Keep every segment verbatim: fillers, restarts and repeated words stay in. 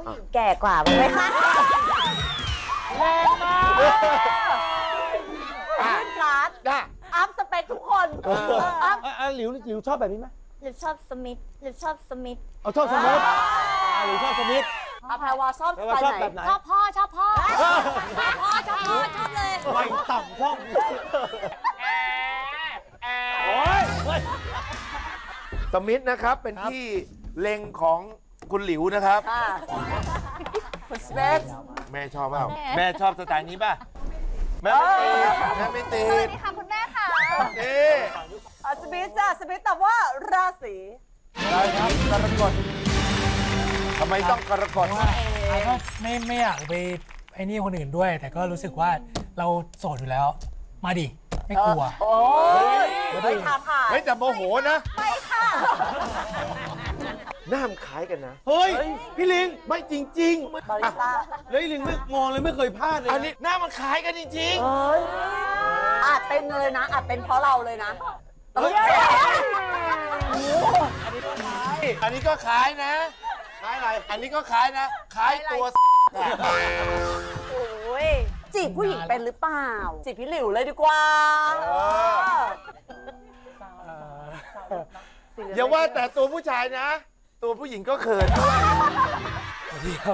ผู้หญิงแก่กว่าไหมคะแรงมากขึ้นการ์ดได้อัพสเปคทุกคนอัพอ่ะหลิวหลิวชอบแบบนี้ไหมหรือชอบสมิธหรือชอบสมิธเอาชอบสมิธหรือชอบสมิธอาแพรวาชอบสแปลไตว่าล์ชอบไหนแบบไหนชอบพ่อชอบพ่อชอบพ่อชอบพ่อชอบเลยไม่ต่ำชอบโอ้ยสมิธนะครับเป็นที่เล็งของคุณหลิวนะครับค่ะคุณสเปซแม่ชอบเปล่าแม่ชอบสไตล์นี้ป่ะแม่ไม่ติดแม่ไม่ติสวัดสดีค่ะคุณแม่ค่ะนี่อ่ะสมิธจ้ะสมิธตอบว่าราศีได้ครับกรกฎทำไมต้องกรกฎก็ไม่ไม่อยากไปไอ้นี่คนอื่นด้วย แต่ก็รู้สึกว่าเราโสดอยู่แล้ว มาดิ ไม่กลัวโอ้ยไม่ค่ะผ่านเฮ้ยแต่โมโหนะไม่ค่ะหน้ามันคล้ายกันนะเฮ้ย พี่ลิงไม่จริงบาริสต้าแล้วพี่ลิงไม่มองเลยไม่เคยพลาดเลยๆ อันนี้หน้ามันคล้ายกันจริงเอ้ยอาจเป็นเลยนะอาจเป็นเพราะเราเลยนะเฮ้ยๆ อันนี้ก็คล้ายนะคล้ายอะไรอันนี้ก็คล้ายนะคล้ายตัวโอ้ยจีบผู้หญิงเป็นหรือเปล่า จีบพี่หลิวเลยดีกว่าอย่าว่าแต่ตัวผู้ชายนะ ตัวผู้หญิงก็เขินด้วยเดียว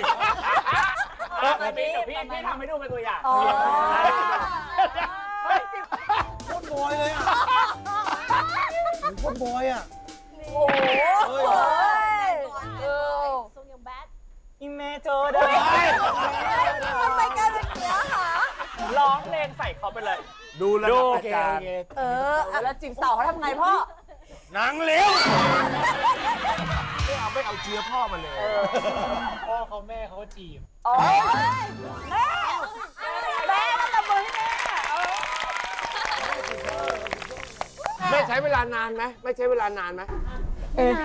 แต่พี่แต่พี่พี่ทำให้ดูเป็นตัวอย่างอ๋อโคตรบอยเลยอ่ะโคตรบอยอ่ะโอ้โหเอออิเมเจอร์ได้ทำไมกลายเป็นเนี้ยคะร้องเพลงใส่เขาไปเลยดูระดับโออาเคจารโอย์เคเออแล้วจีบสาวเขาทำไงพ่อหนังเร็วไม่เอาไม่เอาเชื้อพ่อมาเลยพ่อเขาแม่เขาก็จีบโอ้ยแม่แม่ตบมือให้แม่แม่ใช้เวลานานไหมไม่ใช้เวลานานไหมเออ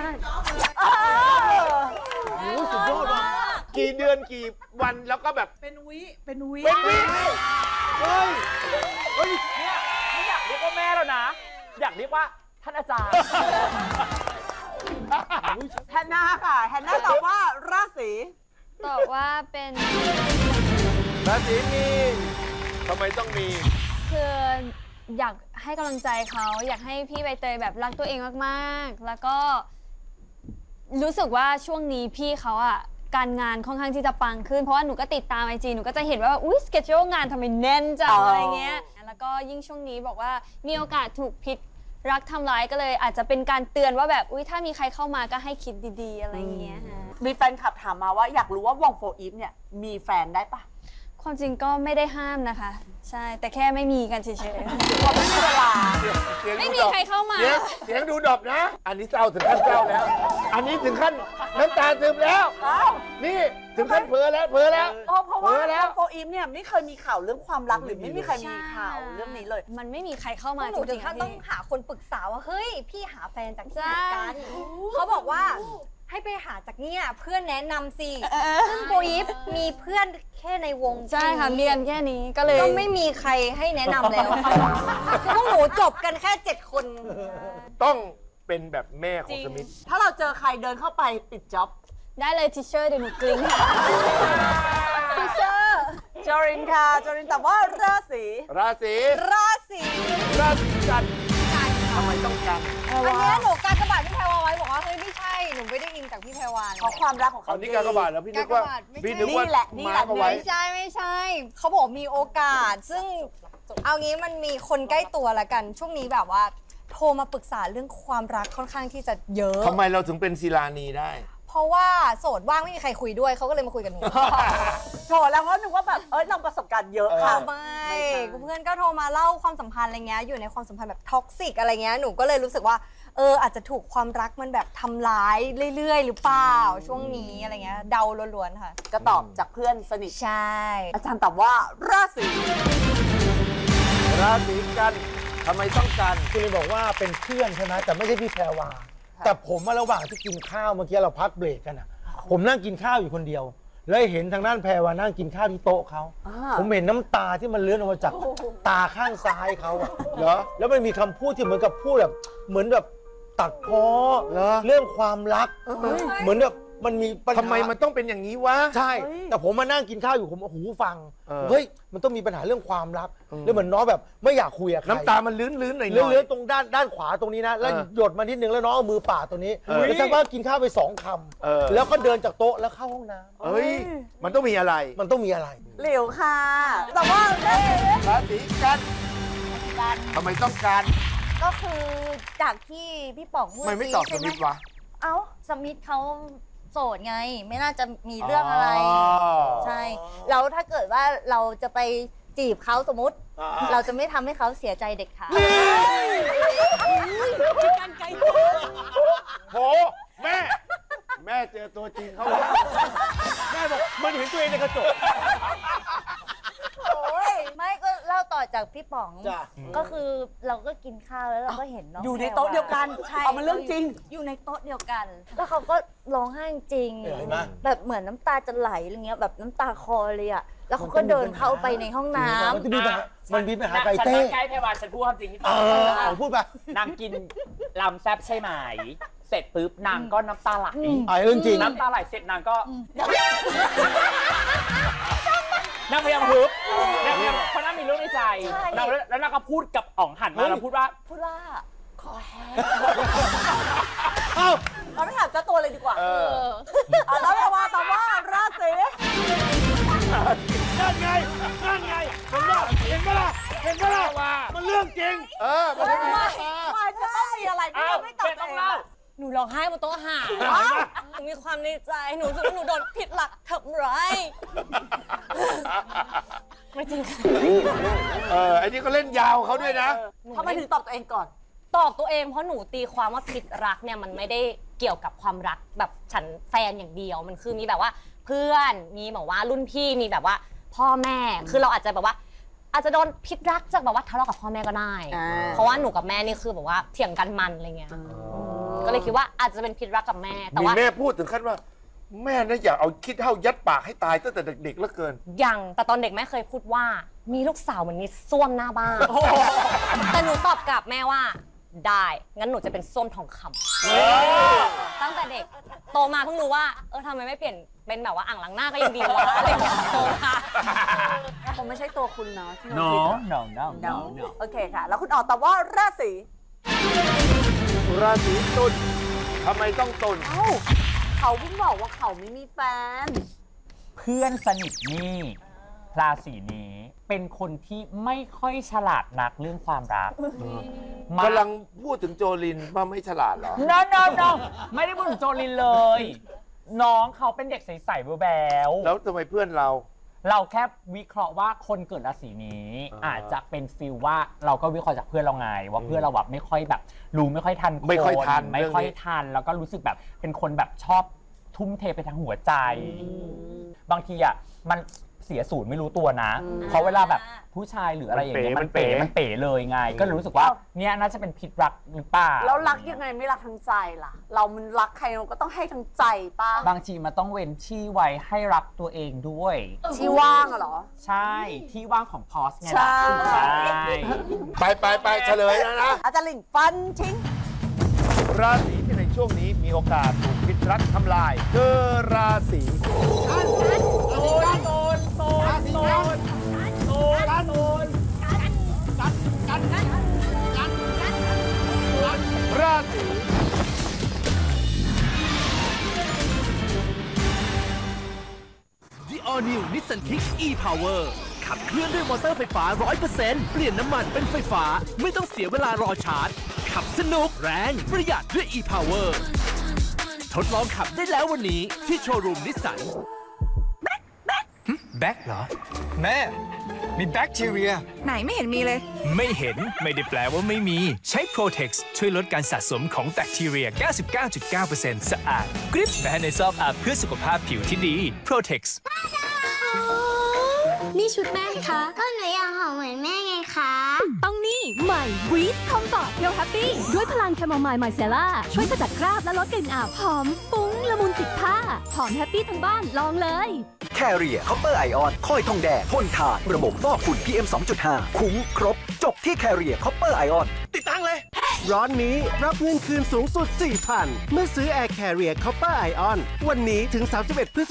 โอ้สุดยอดว่ะกี่เดือนกี่วันแล้วก็แบบเป็นวิเป็นวิเป็นวิเฮ้ยเฮ้ยเนี่ยไม่อยากเรียกว่าแม่แล้วนะ อยากเรียกว่าท่านอาจารย์แฮนนาค่ะแฮนนาตอบว่าราศีตอบว่าเป็นราศีมีนทำไมต้องมีคืออยากให้กำลังใจเขาอยากให้พี่ใบเตยแบบรักตัวเองมากๆ แล้วก็รู้สึกว่าช่วงนี้พี่เขาอะการงานค่อนข้างที่จะปังขึ้นเพราะว่าหนูก็ติดตามไอจีหนูก็จะเห็นว่าอุ้ยสเกจโจงานทำไมแน่นจังอะไรเงี้ยแล้วก็ยิ่งช่วงนี้บอกว่ามีโอกาสถูกพิษรักทำร้ายก็เลย อาจจะเป็นการเตือนว่าแบบอุ้ยถ้ามีใครเข้ามาก็ให้คิดดีๆอะไรเงี้ยฮะมีแฟนคลับถามมาว่าอยากรู้ว่าวงโฟอีฟเนี่ยมีแฟนได้ปะความจริงก็ไม่ได้ห้ามนะคะ ใช่แต่แค่ไม่มีกันเฉยเพราะไม่มีเวลาเสียงๆไม่ดูมีดอบใครเข้ามาเสียงเสียงดูดอบนะ อันนี้เศร้าถึงขั้นเศร้าแล้ว อันนี้ถึงขั้นน้ำตาซึมแล้วอ้าวนี่ถึงขั้นเผลอแล้วเผลอแล้วเพราะเพราะว่าเออแล้ววงโฟอีฟเนี่ยไม่เคยมีข่าวเรื่องความรักหรือไม่มีใครมีข่าวเรื่องนี้เลยมันไม่มีใครเข้ามาหนูจถึริงงๆขั้นอะต้องพี่หาคนปรึกษาว่า เฮ้ย พี่หาแฟนจากที่ไหนกันใช่เขาบอกว่าให้ไปหาจากเนี่ยเพื่อนแนะนำสิซึ่งโปอีฟมีเพื่อนแค่ในวงใช่ค่ะเรียนแค่นี้ก็เลยก็ไม่มีใครให้แนะนำแล้วพวกหนูจบกันแค่เจ็ดคนต้องเป็นแบบแม่ของสมิธถ้าเราเจอใครเดินเข้าไปปิดจ็อบได้เลยทิเชอร์เดี๋ยวหนูกลิ้งค่ะพิเชอร์จอรินค่ะจอรินตอบว่าราศีราศีราศีราศีกันทำไมต้องกันอันเนี้ยหนูการกระบาดพี่แพรวาไว้บอกว่าเฮ้ยไม่ใช่หนูไม่ได้อินจากพี่แพรวาเพราะความรักของเอาเขานี่การกบาดแล้วพี่นึกว่าการกบาดไม่ใช่พี่นึกว่านี่แหละนี่แหละมาร์คเอาไว้ไม่ใช่ไม่ใช่ เขาบอกมีโอกาส ซึ่งเอางี้มันมีคนใกล้ตัวละกัน ช่วงนี้แบบว่า โทรมาปรึกษาเรื่องความรักค่อนข้างที่จะเยอะทำไมเราถึงเป็นศิลานีได้เพราะว่าโสดว่างไม่มีใครคุยด้วยเขาก็เลยมาคุยกับหนูโถแล้วเพราะนึกว่าแบบเอ้ยเราประสบการณ์เยอะค่ะไม่ไม่ใช่เพื่อนก็โทรมาเล่าความสัมพันธ์อะไรเงี้ยอยู่ในความสัมพันธ์แบบท็อกซิกอะไรเงี้ยหนูก็เลยรู้สึกว่าเอออาจจะถูกความรักมันแบบทำร้ายเรื่อยๆ หรือเปล่าช่วงนี้อะไรเงี้ยเดาล้วนๆค่ะก็ตอบจากเพื่อนสนิทใช่อาจารย์ตอบว่าราศีราศีกันทำไมต้องกันคุณเลยบอกว่าเป็นเพื่อนใช่ไหมแต่ไม่ใช่พี่แพรวา แต่ผมมาระหว่างที่กินข้าวเมื่อกี้เราพักเบรกกันอ่ะ ผมนั่งกินข้าวอยู่คนเดียว แล้วเห็นทางด้านแพรวานั่งกินข้าวที่โต๊ะเขา ผมเห็นน้ำตาที่มันเลื้อนออกมาจากตาข้างซ้ายเขาอะเหรอแล้วมันมีคำพูดที่เหมือนกับพูดแบบเหมือนแบบตัดพ้อเหรอเรื่องความรัก เหมือนแบบมันมีปัญหาทำไมมันต้องเป็นอย่างนี้วะใช่เฮ้ยแต่ผมมานั่งกินข้าวอยู่ผมเอาหูฟังเออเฮ้ยมันต้องมีปัญหาเรื่องความรักอืมแล้วเหมือนน้องแบบไม่อยากคุยกับใครน้ำตามันลื้นๆหน่อยๆเลื้อนๆตรงด้านด้านขวาตรงนี้นะ แล้วเออหยดมานิดนึงแล้วน้องเอามือป่าดตัวนี้เออแล้วสักพักกินข้าวไปสองคเออำแล้วก็เดินจากโต๊ะแล้วเข้าห้องน้ำเอ้ย มันต้องมีอะไรมันต้องมีอะไรหลิวค่ะ แต่ว่าเอ้ยราศีกันทำไมต้องการก็คือจากที่พี่ป๋องพูดทำไมไม่ตอบสใช่หมิธวะเอ้าสมิธเขาโสดไง ไม่น่าจะมีเรื่องอะไรอ๋อใช่ แล้วถ้าเกิดว่าเราจะไปจีบเขาสมมติ เราจะไม่ทำให้เขาเสียใจเด็ดขาดโห แม่ แม่เจอตัวจริงเขาแล้วแม่บอกมันเห็นตัวเองในกระจกโอ้ยไม่ก็เล่าต่อจากพี่ป๋องจ้ะก็คือเราก็กินข้าวแล้วเราก็เห็นน้องอยู่ในโต๊ะเดียวกันใช่เอามันเรื่องจริงอยู่ในโต๊ะเดียวกัน แล้วเขาก็ร้องไห้จริงเห็นไหมแบบเหมือนน้ำตาจะไหลอะไรเงี้ยแบบน้ำตาคลอเลยอ่ะแล้วเขาก็เดินเข้าไปในห้องน้ำมันจะมีปัญหามันมีปัญหาไก่ฉันเต้ว่าใกล้แพรวาฉันพูดความจริงที่เอฟังอเอาพูดไปนางกินลำแซบใช่ไหม เสร็จปุ๊บนางก็น้ำตาไหลไอ้เรื่องจริงน้ำตาไหลเสร็จนางก็นางพยายามฮึบนางพยายามเพราะนางมีเรื่องในใจใช่นางแล้วนางก็พูดกับอ๋องหันมาแล้วพูดว่าพูดว่าคอแห้งเอ้าเราไม่ถามเจ้าตัวเลยดีกว่าเออเอาแล้วแปลว่าตอบว่าราศีนั่นไง นั่นไงเห็นป่ะเห็นป่ะล่ะเห็นป่ะล่ะว่ามันเรื่องจริง เออ มันไม่มีตาว่าจะต้องมีอะไรที่อ้าวเราไม่ตอบเป็นต้องเล่าหนูร้องไห้บนโต๊ะอาหารหนูมีความในใจ หนูรู้สึกว่าหนูโดนผิดหลักทำร้ายไม่จริงค่ะเออ ไอ้นี่ก็เล่นยาวเขาด้วยนะทำไมถึงตอบตัวเองก่อนตอบตัวเองเพราะหนูตีความว่าผิดรักเนี่ยมันไม่ได้เกี่ยวกับความรักแบบฉันแฟนอย่างเดียว มันคือมีแบบว่าเพื่อนมีแบบว่ารุ่นพี่มีแบบว่าพ่อแม่คือเราอาจจะแบบว่า อาจจะโดนพิษรักจากแบบว่าทะเลาะกับพ่อแม่ก็ได้อ่าเพราะว่าหนูกับแม่นี่คือแบบว่าเถียงกันมันอะไรเงี้ยก็เลยคิดว่าอาจจะเป็นพิษรักกับแม่ แต่มีว่าแม่พูดถึงขั้นว่า แม่น่าอยากเอาคิดเท่ายัดปากให้ตายตั้งแต่เด็กๆแล้วเกินยังแต่ตอนเด็กแม่เคยพูดว่ามีลูกสาวเหมือนมีส้วมหน้าบ้านแต่หนูตอบกลับแม่ว่าได้งั้นหนูจะเป็นส้วมทองคำตั้งแต่เด็กโตมาเพิ่งรู้ว่าเออทำไมไม่เปลี่ยนเป็นแบบว่าอ่างล้างหน้าก็ยังดีวะอะไรอย่างเงี้ยโตมาคงไม่ใช่ตัวคุณเนาะที่เรา no คิดอะ no no no no โอเคค่ะ แล้วคุณออกตอบว่าราศีราศีตุลทำไมต้องตุลเอ้าเขาเพิ่งบอกว่าเขาไม่มีแฟนเพื่อนสนิทนี่ราศีนี้เป็นคนที่ไม่ค่อยฉลาดนักเรื่องความรักมากำลังพูดถึงโจลินว่าไม่ฉลาดเหรอ no no no ไม่ได้พูดถึงโจลินเลย น้องเขาเป็นเด็กใสๆแบวๆแล้วทำไมเพื่อนเราเราแค่วิเคราะห์ว่าคนเกิดราศีนี้อ่าอาจจะเป็นฟิลว่าเราก็วิเคราะห์จากเพื่อนเราไงว่าเพื่อนเราแบบไม่ค่อยแบบรู้ไม่ค่อยทันนไม่ค่อยทันไม่ค่อยเรื่องนี้ทันแล้วก็รู้สึกแบบเป็นคนแบบชอบทุ่มเทไปทางหัวใจ บางทีอ่ะมันเสียศูนย์ไม่รู้ตัวนะ เพราะเวลาแบบผู้ชายหรืออะไรอย่างเงี้ยมัมัน นเป๋เป๋มันเป๋เลยไง ก็เลยรู้สึกว่าเนี่ยน่าจะเป็นพิษรักหรือเปล่าแล้วรักยังไงไม่รักทั้งใจล่ะ เรามันรักใครเราก็ต้องให้ทั้งใจป้าบางทีมันต้องเว้นที่ไว้ให้รักตัวเองด้วยที่ว่างอะเหรอใช่ที่ว่างของพอสไงใช่ล่ะใช่ไปไปไปเฉลยแล้วนะอาจารย์หลิงฟันทิ้งราศีที่ในช่วงนี้มีโอกาสถูกพิษรักทำลายคือราศีราศี The All New Nissan Kick e-Power ขับเคลื่อนด้วยมอเตอร์ไฟฟ้า ร้อยเปอร์เซ็นต์ เปลี่ยนน้ำมันเป็นไฟฟ้า ไม่ต้องเสียเวลารอชาร์จ ขับสนุกแรงประหยัดด้วย e-Power ทดลองขับได้แล้ววันนี้ที่โชว์รูมนิสสันแบ็คเหรอแม่ มีแบคทีเรียไหนไม่เห็นมีเลยไม่เห็นไม่ได้แปลว่าไม่มี ใช้ Protex ช่วยลดการสะสมของแบคทีเรีย เก้าสิบเก้าจุดเก้าเปอร์เซ็นต์ สะอาดกริบแม้ในซอกอัพเพื่อสุขภาพผิวที่ดี Protex นี่ชุดแม่คะ ก็หนูอยากหอมเหมือนแม่ไงคะต้องนี่ใหม่ Breeze Comfort Feel Happy ด้วยพลังแคมโมไมล์ไมเซล่าช่วยขจัดคราบและลดกลิ่นอับหอมฟุ้งละมุนติดผ้าหอมแฮปปี้ทั้งบ้านลองเลย Carrier Copper Ion คอยทองแดงทนทานระบบฟอกฝุ่น พี เอ็ม สองจุดห้า คุ้มครบจบที่ Carrier Copper Ion ติดตั้งเลย ร้อนนี้รับเงินคืนสูงสุด สี่พัน เมื่อซื้อ Air Carrier Copper Ion วันนี้ถึง สามสิบเอ็ด พฤษ